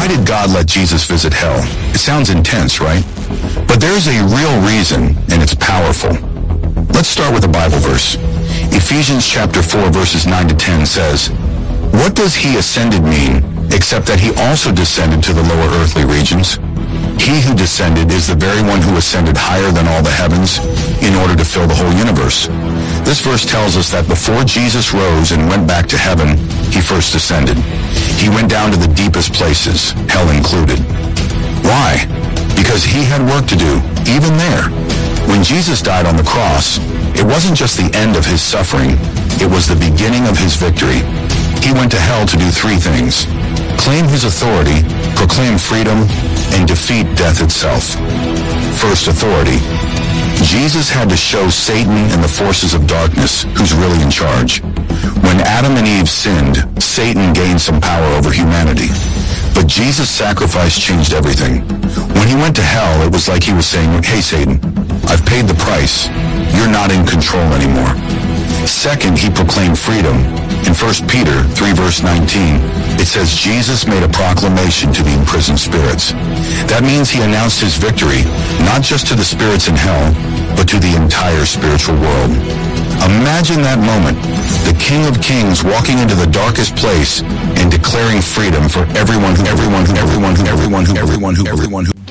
Why did God let Jesus visit hell? It sounds intense, right? But there's a real reason, and it's powerful. Let's start with a Bible verse. Ephesians chapter 4, verses 9 to 10 says, "What does he ascended mean, except that he also descended to the lower earthly regions? He who descended is the very one who ascended higher than all the heavens in order to fill the whole universe." This verse tells us that before Jesus rose and went back to heaven, he first ascended. He went down to the deepest places, hell included. Why? Because he had work to do, even there. When Jesus died on the cross, it wasn't just the end of his suffering, it was the beginning of his victory. He went to hell to do three things: claim his authority, proclaim freedom, and defeat death itself. First, authority. Jesus had to show Satan and the forces of darkness who's really in charge. When Adam and Eve sinned, Satan gained some power over humanity. But Jesus' sacrifice changed everything. When he went to hell, it was like he was saying, "Hey, Satan, I've paid the price. You're not in control anymore." Second, he proclaimed freedom. In 1 Peter 3, verse 19, it says Jesus made a proclamation to the imprisoned spirits. That means he announced his victory, not just to the spirits in hell, but to the entire spiritual world. Imagine that moment, the King of Kings walking into the darkest place and declaring freedom for everyone who